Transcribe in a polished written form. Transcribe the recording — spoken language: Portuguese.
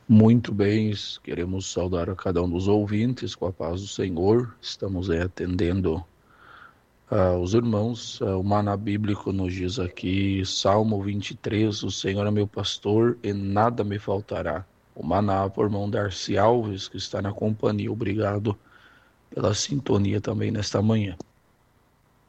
Muito bem, queremos saudar a cada um dos ouvintes com a paz do Senhor. Estamos aí atendendo os irmãos. O maná bíblico nos diz aqui, Salmo 23, o Senhor é meu pastor e nada me faltará. O maná por mão de Darcy Alves, que está na companhia. Obrigado pela sintonia também nesta manhã.